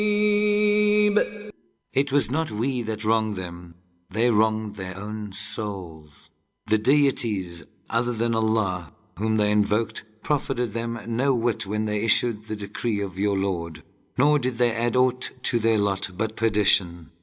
It was not we that wronged them. They wronged their own souls. The deities other than Allah, whom they invoked, profited them no whit when they issued the decree of your Lord, nor did they add aught to their lot but perdition.